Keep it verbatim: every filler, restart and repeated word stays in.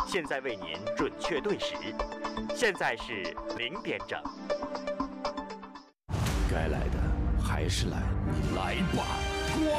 现在为您准确对时，现在是零点整。 该来的还是来，你来吧。